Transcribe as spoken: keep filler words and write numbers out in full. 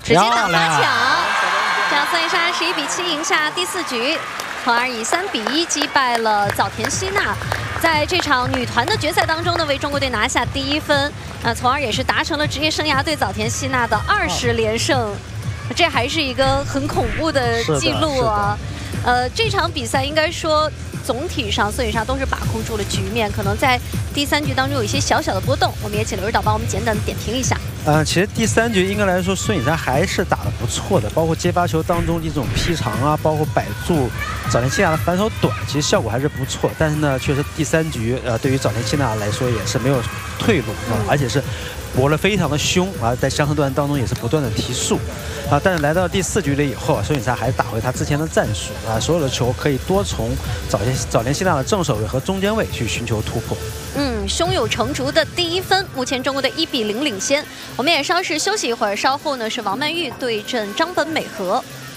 直接打花抢，这样孙颖莎十一比七赢下第四局，从而以三比一击败了早田希娜。在这场女团的决赛当中呢，为中国队拿下第一分，那从而也是达成了职业生涯对早田希娜的二十连胜，这还是一个很恐怖的记录啊。呃，这场比赛应该说总体上孙颖莎都是把控住了局面，可能在第三局当中有一些小小的波动，我们也请刘指导帮我们简短的点评一下。 呃，其实第三局应该来说，孙颖莎还是打得不错的，包括接发球当中的这种劈长啊，包括摆住早田希娜的反手短，其实效果还是不错。但是呢，确实第三局呃，对于早田希娜来说也是没有退路啊，而且是搏得非常的凶啊，在相同段当中也是不断的提速啊。但是来到第四局了以后，孙颖莎还是打回她之前的战术啊，所有的球可以多从早田早田希娜的正手位和中间位去寻求突破。 嗯，胸有成竹的第一分，目前中国队一比零领先。我们也稍事休息一会儿，稍后呢是王曼玉对阵张本美和。